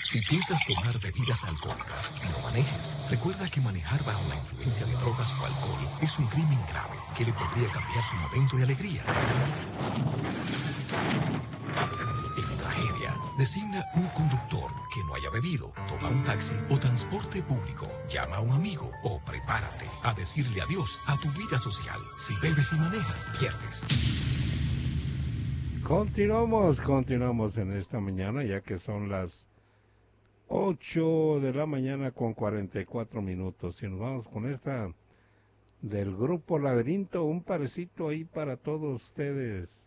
Si piensas tomar bebidas alcohólicas, no manejes. Recuerda que manejar bajo la influencia de drogas o alcohol es un crimen grave que le podría cambiar su momento de alegría en tragedia. Designa un conductor que no haya bebido, toma un taxi o transporte público, llama a un amigo o prepárate a decirle adiós a tu vida social. Si bebes y manejas, pierdes. Continuamos en esta mañana, ya que son las 8 de la mañana con 44 minutos. Y nos vamos con esta del grupo Laberinto, un parecito ahí para todos ustedes.